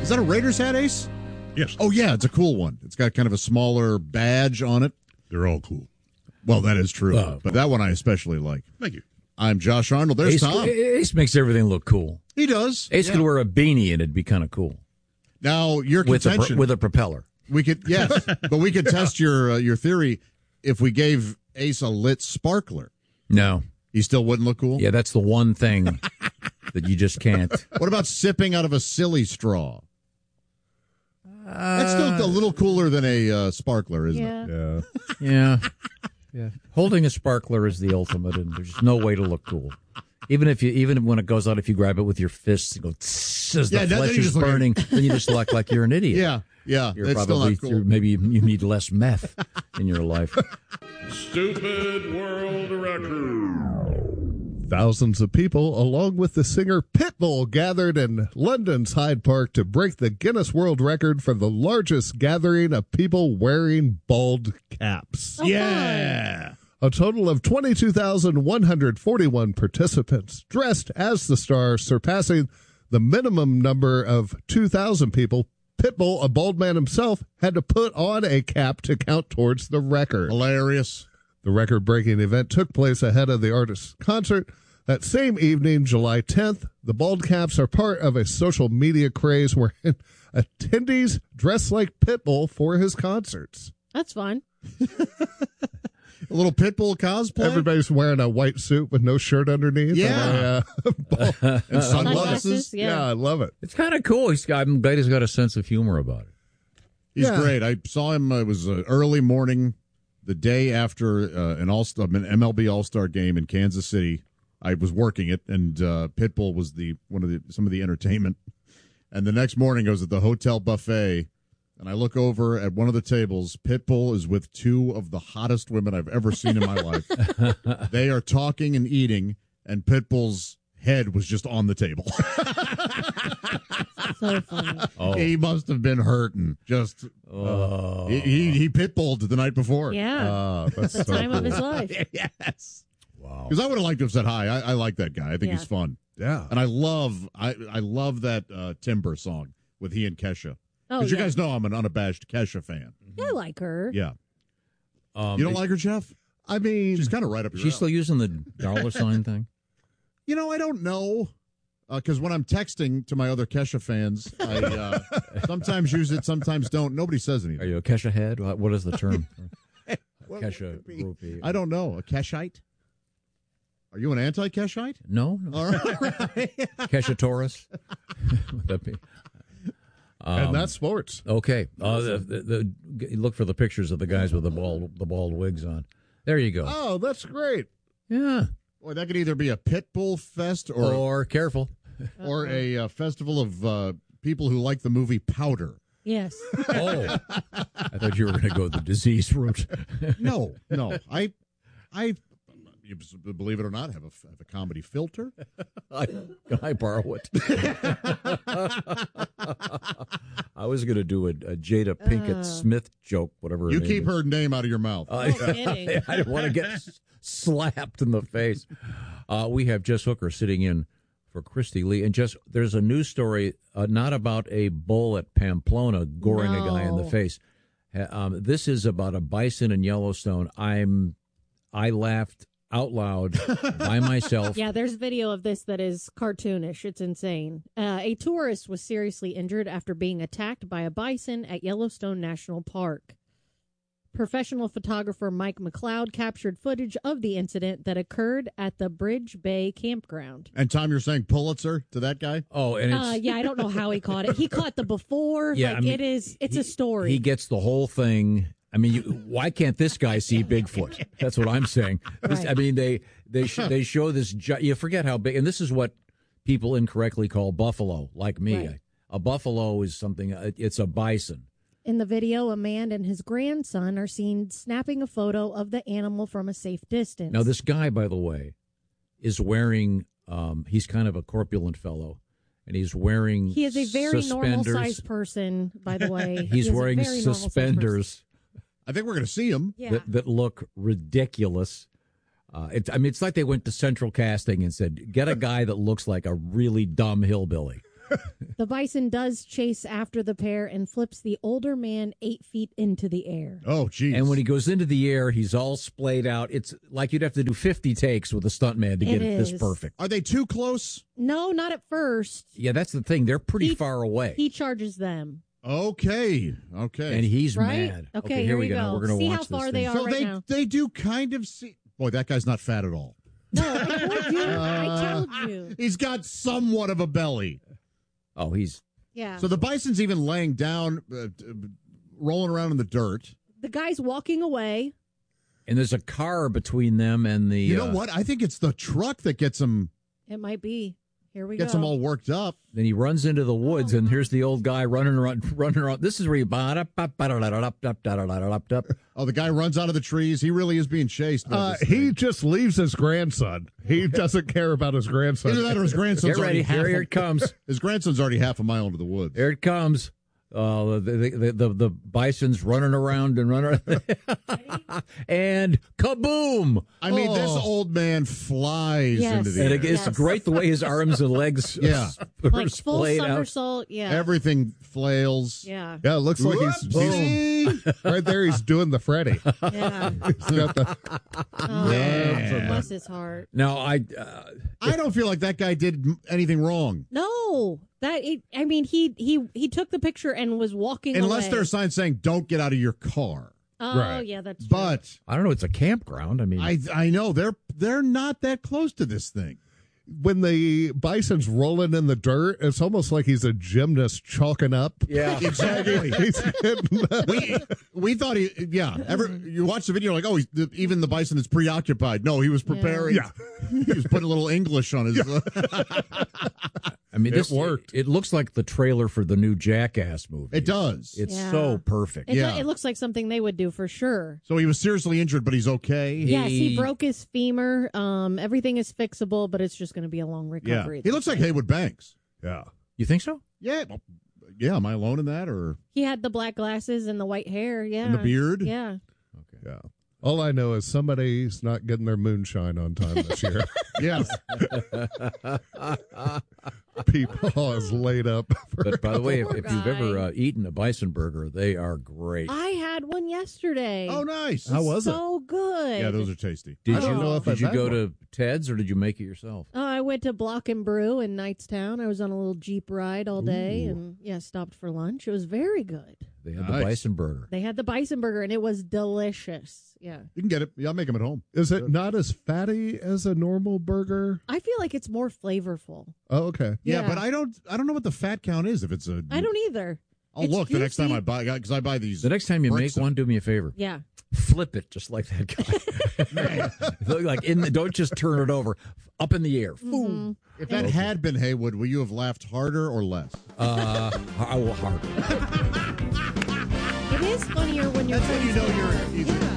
Is that a Raiders hat, Ace? Yes. Oh, yeah, it's a cool one. It's got kind of a smaller badge on it. They're all cool. Well, that is true. But that one I especially like. Thank you. I'm Josh Arnold. There's Tom. Ace makes everything look cool. He does. Ace could wear a beanie and it'd be kind of cool. Now, your with contention. with a propeller. We could, yes. But we could test your theory if we gave Ace a lit sparkler. No. He still wouldn't look cool? Yeah, that's the one thing that you just can't. What about sipping out of a silly straw? That's still a little cooler than a sparkler, isn't it? Yeah. Yeah. Holding a sparkler is the ultimate, and there's no way to look cool. Even when it goes out, if you grab it with your fists and go as the flesh is burning, then you just look like you're an idiot. Yeah. You're probably cool. Maybe you need less meth in your life. Stupid world record. Thousands of people, along with the singer Pitbull, gathered in London's Hyde Park to break the Guinness World Record for the largest gathering of people wearing bald caps. Yeah. A total of 22,141 participants dressed as the star, surpassing the minimum number of 2,000 people. Pitbull, a bald man himself, had to put on a cap to count towards the record. Hilarious. The record-breaking event took place ahead of the artist's concert. That same evening, July 10th, the bald caps are part of a social media craze wherein attendees dress like Pitbull for his concerts. That's fun. A little Pitbull cosplay? Everybody's wearing a white suit with no shirt underneath. Yeah. And sunglasses. Yeah, I love it. It's kind of cool. I'm glad he's got a sense of humor about it. He's great. I saw him. It was an early morning, the day after an MLB All-Star game in Kansas City. I was working it, and Pitbull was some of the entertainment. And the next morning, I was at the hotel buffet, and I look over at one of the tables. Pitbull is with two of the hottest women I've ever seen in my life. They are talking and eating, and Pitbull's head was just on the table. So funny. Oh. He must have been hurting. Just he Pitbulled the night before. Yeah. That's the time of his life. Yes. Wow. Because I would have liked to have said hi. I like that guy. I think he's fun. Yeah. And I love that Timber song with he and Kesha. Oh, Because you guys know I'm an unabashed Kesha fan. I like her. Yeah. You don't like her, Jeff? I mean, She's kind of right up your She's alley. still using the dollar sign thing? I don't know. Because when I'm texting to my other Kesha fans, I sometimes use it, sometimes don't. Nobody says anything. Are you a Kesha head? What is the term? Kesha groupie. I don't know. A Keshite? Are you an anti-Keshite? No. All right. Kesha Taurus. Would that be? and that's sports. Okay. Look for the pictures of the guys with the bald wigs on. There you go. Oh, that's great. Yeah. Boy, that could either be a Pitbull fest Or careful. or a festival of people who like the movie Powder. Yes. Oh. I thought you were going to go the disease route. No. I you believe it or not, have a comedy filter. Can I borrow it? I was going to do a Jada Pinkett Smith joke, whatever her You name keep is. her name out of your mouth. I didn't want to get slapped in the face. We have Jess Hooker sitting in for Christy Lee. And Jess, there's a news story, not about a bull at Pamplona goring a guy in the face. This is about a bison in Yellowstone. I laughed out loud by myself. Yeah, there's video of this that is cartoonish. It's insane. A tourist was seriously injured after being attacked by a bison at Yellowstone National Park. Professional photographer Mike McLeod captured footage of the incident that occurred at the Bridge Bay campground. And Tom, you're saying Pulitzer to that guy? Oh, and it's... yeah, I don't know how he caught it. He caught the before. Yeah, it's a story. He gets the whole thing. I mean, why can't this guy see Bigfoot? That's what I'm saying. Right. I mean, they show this. You forget how big, and this is what people incorrectly call buffalo, like me. Right. A buffalo is something. It's a bison. In the video, a man and his grandson are seen snapping a photo of the animal from a safe distance. Now, this guy, by the way, is wearing. He's kind of a corpulent fellow. And he's wearing. He is a very normal-sized person, by the way. He's wearing suspenders. I think we're going to see him. Yeah. That look ridiculous. It's like they went to Central Casting and said, get a guy that looks like a really dumb hillbilly. The bison does chase after the pair and flips the older man 8 feet into the air. Oh, geez. And when he goes into the air, he's all splayed out. It's like you'd have to do 50 takes with a stuntman to get it this perfect. Are they too close? No, not at first. Yeah, that's the thing. They're pretty far away. He charges them. Okay. And he's Right? mad. Okay, here we go. We're going to See watch how far this they thing. are So right now. they do kind of see. Boy, that guy's not fat at all. No, I told you. I told you. He's got somewhat of a belly. Oh, he's... Yeah. So the bison's even laying down, rolling around in the dirt. The guy's walking away. And there's a car between them and the... You know what? I think it's the truck that gets him. It might be. Here we Gets go. him all worked up. Then he runs into the woods, and here's the old guy running around. This is where you... Oh, the guy runs out of the trees. He really is being chased. By this He thing. just leaves his grandson. He doesn't care about his grandson. Either that or his grandson's Get ready. already Here it comes. His grandson's already half a mile into the woods. Here it comes. The bison's running around and running, and kaboom! I mean, this old man flies Yes. into the And air. it's great the way his arms and legs Yeah. are like full splayed out. somersault. Yeah. Everything flails. Yeah. Yeah, it looks like he's right there. He's doing the Freddy. Yeah. He's got the Oh, Yeah. bless his heart. Now, I don't feel like that guy did anything wrong. No. I mean, he took the picture and was walking Unless away. there's a sign saying, don't get out of your car. Oh, Right. yeah, that's true. But I don't know. It's a campground. I mean, I know they're not that close to this thing. when the bison's rolling in the dirt, it's almost like he's a gymnast chalking up. yeah, Exactly. He's hitting we thought you watch the video like, oh, even the bison is preoccupied. No, he was preparing. Yeah. He was putting a little English on his. I mean, this worked. It looks like the trailer for the new Jackass movie. It does. It's Yeah. so perfect. Yeah. It looks like something they would do for sure. So he was seriously injured, but he's okay. Yes, he broke his femur. Everything is fixable, but it's just going to be a long Yeah. recovery. He looks like Haywood Banks. Yeah. You think so? Yeah. Yeah. Am I alone in that, or He had the black glasses and the white hair. Yeah. and the beard? Yeah. Yeah. All I know is somebody's not getting their moonshine on time this year. Yeah. People is laid up. But by the way, Poor if you've guy. ever eaten a bison burger, they are great. I had one yesterday. Oh, nice. How was it? So good. Yeah, those are tasty. Did I don't know if did I've you had go one. to Ted's or did you make it yourself? Oh, I went to Block and Brew in Knightstown. I was on a little Jeep ride all day and stopped for lunch. It was very good. They had Nice. the bison burger. They had the bison burger and it was delicious. Yeah. You can get it. Yeah, I'll make them at home. Is it not as fatty as a normal burger? I feel like it's more flavorful. Oh, okay. Yeah, Yeah. but I don't know what the fat count is. If it's a, I don't either. I'll It's look the next time juicy. I buy because I buy these. The next time you bricks make one, do me a favor. Yeah. Flip it just like that guy. Look like don't just turn it over. Up in the air. Boom. If that had been Haywood, will you have laughed harder or less? I will harder. It is funnier when you're That's when you know you're easy. Yeah.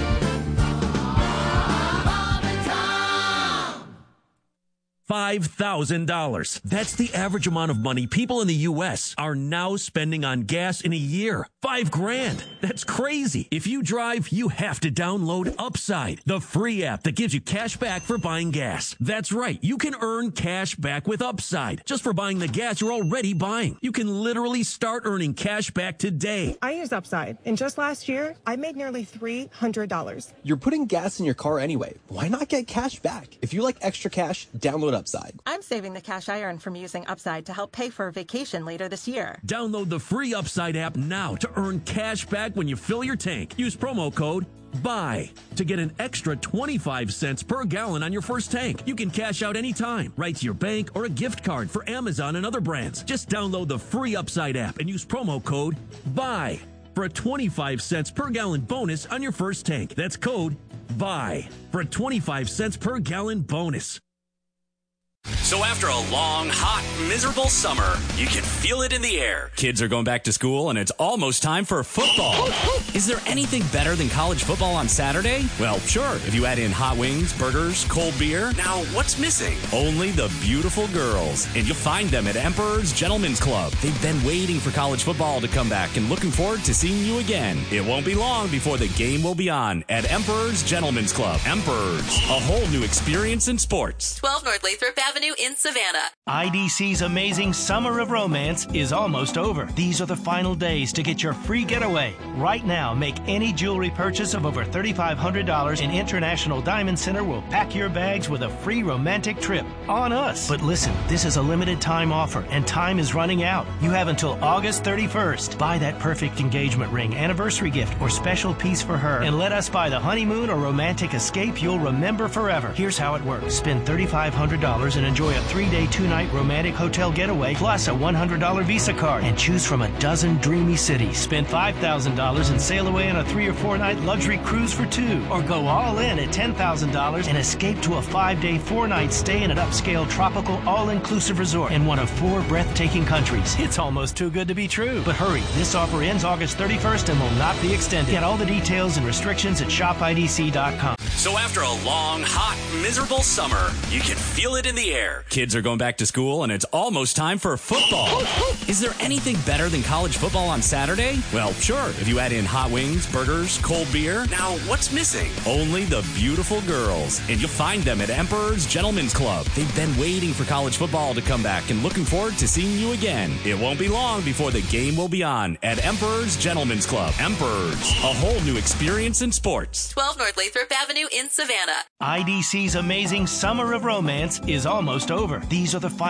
$5,000. That's the average amount of money people in the U.S. are now spending on gas in a year. $5,000. That's crazy. If you drive, you have to download Upside, the free app that gives you cash back for buying gas. That's right. You can earn cash back with Upside just for buying the gas you're already buying. You can literally start earning cash back today. I use Upside, and just last year, I made nearly $300. You're putting gas in your car anyway. Why not get cash back? If you like extra cash, download Upside. I'm saving the cash I earn from using Upside to help pay for a vacation later this year. Download the free Upside app now to earn cash back when you fill your tank. Use promo code BUY to get an extra 25 cents per gallon on your first tank. You can cash out anytime, right to your bank or a gift card for Amazon and other brands. Just download the free Upside app and use promo code BUY for a 25 cents per gallon bonus on your first tank. That's code BUY for a 25 cents per gallon bonus. So after a long, hot, miserable summer, you can feel it in the air. Kids are going back to school, and it's almost time for football. Is there anything better than college football on Saturday? Well, sure, if you add in hot wings, burgers, cold beer. Now, what's missing? Only the beautiful girls. And you'll find them at Emperor's Gentlemen's Club. They've been waiting for college football to come back and looking forward to seeing you again. It won't be long before the game will be on at Emperor's Gentlemen's Club. Emperor's, a whole new experience in sports. 12 North Lathrop Avenue. Avenue in Savannah. IDC's amazing Summer of Romance is almost over. These are the final days to get your free getaway. Right now, make any jewelry purchase of over $3,500 and International Diamond Center will pack your bags with a free romantic trip on us. But listen, this is a limited time offer and time is running out. You have until August 31st. Buy that perfect engagement ring, anniversary gift, or special piece for her and let us buy the honeymoon or romantic escape you'll remember forever. Here's how it works. Spend $3,500 and enjoy a 3-day, 2-night romantic hotel getaway plus a $100 Visa card and choose from a dozen dreamy cities. Spend $5,000 and sail away on a 3 or 4-night luxury cruise for 2. Or go all in at $10,000 and escape to a 5-day, 4-night stay in an upscale tropical all-inclusive resort in one of 4 breathtaking countries. It's almost too good to be true. But hurry, this offer ends August 31st and will not be extended. Get all the details and restrictions at shopidc.com. So after a long, hot, miserable summer, you can feel it in the air. Kids are going back to school, and it's almost time for football. Is there anything better than college football on Saturday? Well, sure, if you add in hot wings, burgers, cold beer. Now, what's missing? Only the beautiful girls. And you'll find them at Emperor's Gentlemen's Club. They've been waiting for college football to come back and looking forward to seeing you again. It won't be long before the game will be on at Emperor's Gentlemen's Club. Emperor's, a whole new experience in sports. 12 North Lathrop Avenue in Savannah. IDC's amazing Summer of Romance is almost over. These are the final